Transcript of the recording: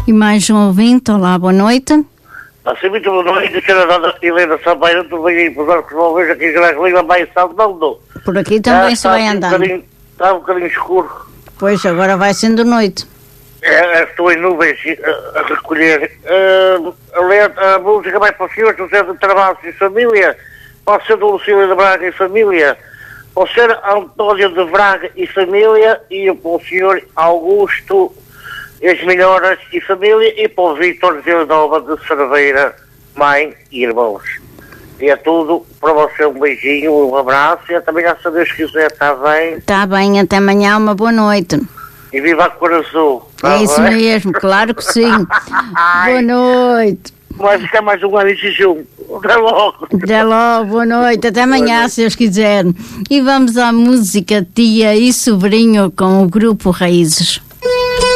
E mais um ouvinte, olá, boa noite. Assim, muito boa noite, senhora Dona Helena Sampaio, tu vem aí por dar que não vejo aqui em Graclima, mais salvo, não dou. Por aqui também se vai andando. Está um bocadinho escuro. Pois, agora vai sendo noite. Estou em nuvens a recolher. A música vai para o senhor José de Travassos e família, pode ser do Lucílio de Braga e família, pode ser António de Braga e família, e para o senhor Augusto as melhoras e família, e para o Vítor de Nova de Cerveira, mãe e irmãos. E é tudo para você, um beijinho, um abraço, e também, se Deus quiser, está bem? Está bem, até amanhã, uma boa noite. E viva a cor azul. É isso mesmo, claro que sim. Boa noite. Vai ficar mais um ano em jejum. Até logo. Até logo, boa noite, até amanhã, se Deus quiser. E vamos à música Tia e Sobrinho com o Grupo Raízes.